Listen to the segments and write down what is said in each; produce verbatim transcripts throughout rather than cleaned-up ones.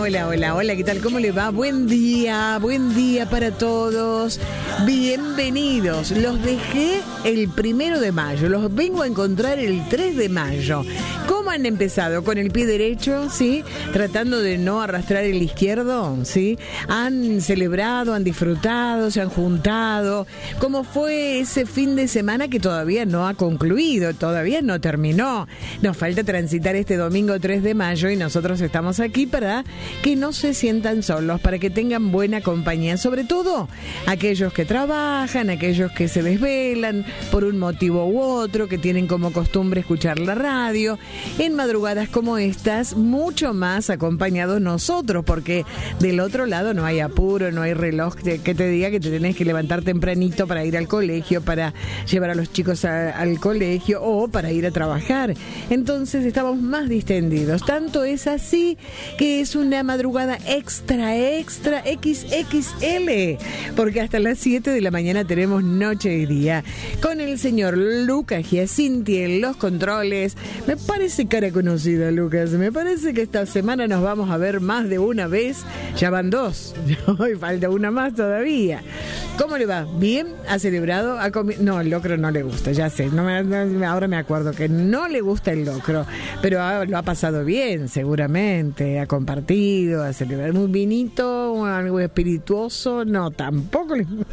Hola, hola, hola, ¿qué tal? ¿Cómo le va? Buen día, buen día para todos. Bienvenidos. Los dejé el primero de mayo, los vengo a encontrar el tres de mayo. ¿Cómo han empezado? Con el pie derecho, ¿sí? Tratando de no arrastrar el izquierdo, ¿sí? Han celebrado, han disfrutado, se han juntado. ¿Cómo fue ese fin de semana que todavía no ha concluido, todavía no terminó? Nos falta transitar este domingo tres de mayo y nosotros estamos aquí para que no se sientan solos, para que tengan buena compañía, sobre todo aquellos que trabajan, aquellos que se desvelan por un motivo u otro, que tienen como costumbre escuchar la radio, en madrugadas como estas, mucho más acompañados nosotros, porque del otro lado no hay apuro, no hay reloj que te diga que te tenés que levantar tempranito para ir al colegio, para llevar a los chicos a, al colegio o para ir a trabajar. Entonces estamos más distendidos, tanto es así que es una madrugada extra, extra, equis equis ele, porque hasta las siete de la mañana tenemos noche y día, con el señor Lucas Giacinti en los controles. Me parece cara conocida, Lucas, me parece que esta semana nos vamos a ver más de una vez, ya van dos, hoy falta una más todavía. ¿Cómo le va? ¿Bien? ¿Ha celebrado? ¿Ha comi- no, el locro no le gusta, ya sé, no me, no, ahora me acuerdo que no le gusta el locro, pero ha, lo ha pasado bien, seguramente, ha compartido, ha celebrado un vinito, algo espirituoso, no, tampoco le gusta.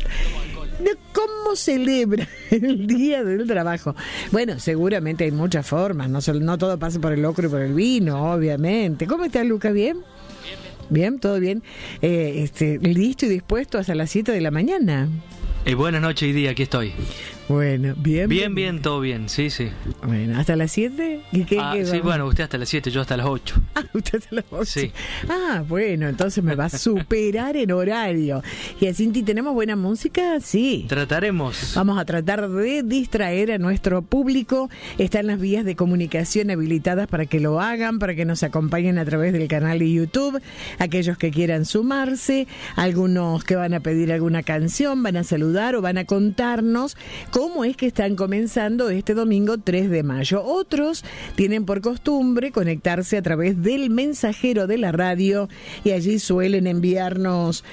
¿Cómo celebra el día del trabajo? Bueno, seguramente hay muchas formas, no, no todo pasa por el locro y por el vino, obviamente. ¿Cómo está, Luca? ¿Bien? Bien, todo bien. Eh, este, listo y dispuesto hasta las siete de la mañana. Eh, buenas noches y día, aquí estoy. Bueno, bien. Bien, bien, todo bien, sí, sí. Bueno, ¿hasta las siete? ¿Qué, qué, ah, qué sí, bueno, usted hasta las siete, yo hasta las ocho. Ah, usted hasta las ocho. Sí. Ah, bueno, entonces me va a superar en horario. Y así, ¿tenemos buena música? Sí. Trataremos. Vamos a tratar de distraer a nuestro público. Están las vías de comunicación habilitadas para que lo hagan, para que nos acompañen a través del canal de YouTube. Aquellos que quieran sumarse, algunos que van a pedir alguna canción, van a saludar o van a contarnos cómo es que están comenzando este domingo tres de mayo. Otros tienen por costumbre conectarse a través del mensajero de la radio y allí suelen enviarnos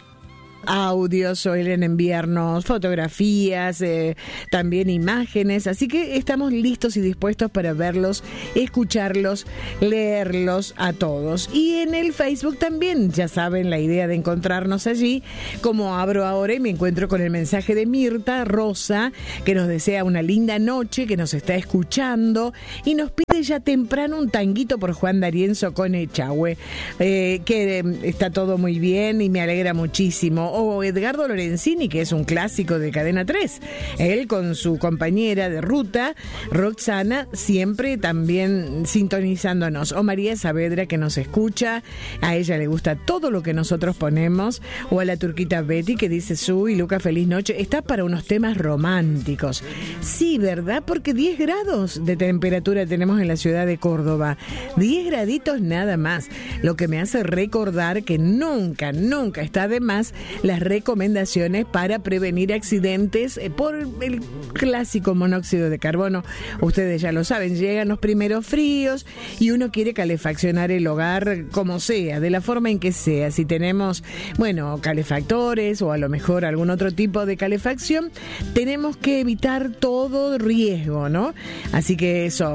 audios, suelen enviarnos fotografías, eh, también imágenes, así que estamos listos y dispuestos para verlos, escucharlos, leerlos a todos. Y en el Facebook también, ya saben la idea de encontrarnos allí, como abro ahora y me encuentro con el mensaje de Mirta Rosa, que nos desea una linda noche, que nos está escuchando y nos pide ya temprano un tanguito por Juan D'Arienzo con Echagüe, eh, que eh, está todo muy bien y me alegra muchísimo. O Edgardo Lorenzini, que es un clásico de Cadena tres. Él con su compañera de ruta, Roxana, siempre también sintonizándonos. O María Saavedra, que nos escucha. A ella le gusta todo lo que nosotros ponemos. O a la turquita Betty, que dice: Su y Luca, feliz noche. Está para unos temas románticos. Sí, ¿verdad? Porque diez grados de temperatura tenemos en la ciudad de Córdoba. diez graditos nada más. Lo que me hace recordar que nunca, nunca está de más las recomendaciones para prevenir accidentes por el clásico monóxido de carbono. Ustedes ya lo saben, llegan los primeros fríos y uno quiere calefaccionar el hogar como sea, de la forma en que sea. Si tenemos, bueno, calefactores o a lo mejor algún otro tipo de calefacción, tenemos que evitar todo riesgo, ¿no? Así que eso,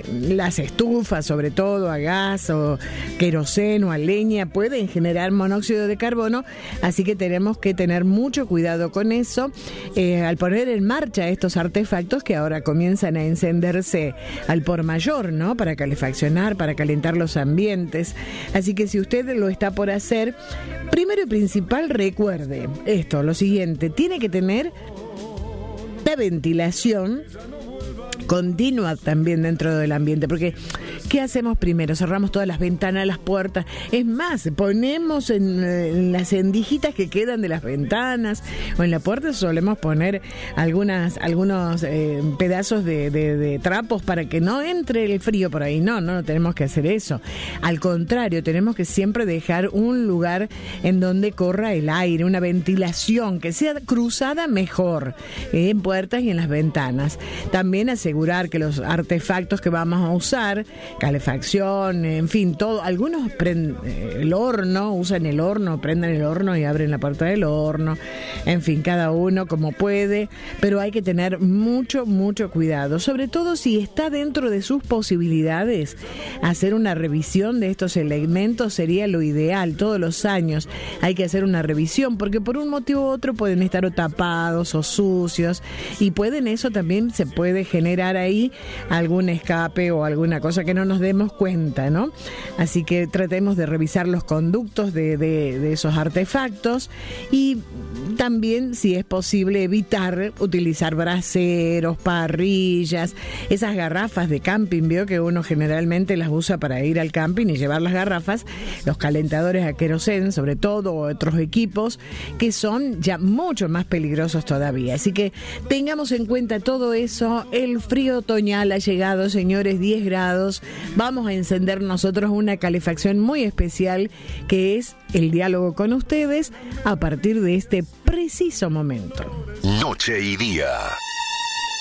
las estufas, sobre todo a gas o queroseno, a leña, pueden generar monóxido de carbono, así que tenemos que tener mucho cuidado con eso eh, al poner en marcha estos artefactos que ahora comienzan a encenderse al por mayor, ¿no? Para calefaccionar, para calentar los ambientes. Así que si usted lo está por hacer, primero y principal, recuerde esto, lo siguiente: tiene que tener la ventilación continua también dentro del ambiente, porque ¿qué hacemos primero? Cerramos todas las ventanas, las puertas, es más, ponemos en, en las endijitas que quedan de las ventanas o en la puerta solemos poner algunas algunos eh, pedazos de, de, de trapos para que no entre el frío por ahí. No, no, no tenemos que hacer eso, al contrario, tenemos que siempre dejar un lugar en donde corra el aire, una ventilación que sea cruzada mejor, eh, en puertas y en las ventanas. También asegurar que los artefactos que vamos a usar calefacción, en fin, todo. Algunos prenden el horno, usan el horno, prenden el horno y abren la puerta del horno. En fin, cada uno como puede, pero hay que tener mucho, mucho cuidado. Sobre todo si está dentro de sus posibilidades, hacer una revisión de estos elementos sería lo ideal. Todos los años hay que hacer una revisión, porque por un motivo u otro pueden estar o tapados o sucios, y pueden eso también se puede generar ahí algún escape o alguna cosa que no nos demos cuenta, ¿no? Así que tratemos de revisar los conductos de, de, de esos artefactos, y también, si es posible, evitar utilizar braseros, parrillas, esas garrafas de camping, veo que uno generalmente las usa para ir al camping y llevar las garrafas, los calentadores a queroseno, sobre todo, o otros equipos que son ya mucho más peligrosos todavía. Así que tengamos en cuenta todo eso. El frío otoñal ha llegado, señores, diez grados. Vamos a encender nosotros una calefacción muy especial, que es el diálogo con ustedes a partir de este preciso momento. Noche y día.